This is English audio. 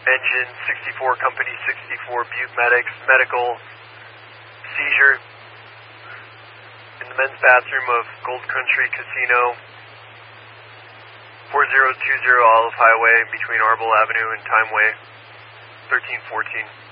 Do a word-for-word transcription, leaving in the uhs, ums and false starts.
engine sixty-four, company sixty-four, Butte Medics, medical, seizure in the men's bathroom of Gold Country Casino, four zero two zero Olive Highway between Arbel Avenue and Timeway, thirteen fourteen.